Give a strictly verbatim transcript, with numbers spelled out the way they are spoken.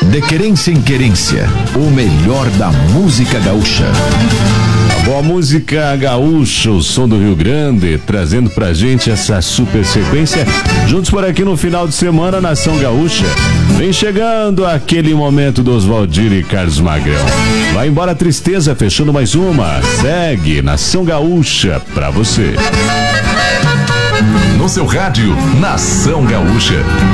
De Querência em Querência, o melhor da música gaúcha. A boa música gaúcha, o som do Rio Grande, trazendo pra gente essa super sequência. Juntos por aqui no final de semana, Nação Gaúcha. Vem chegando aquele momento do Oswaldir e Carlos Magrão. Vai embora a tristeza, fechando mais uma. Segue Nação Gaúcha pra você. No seu rádio, Nação Gaúcha.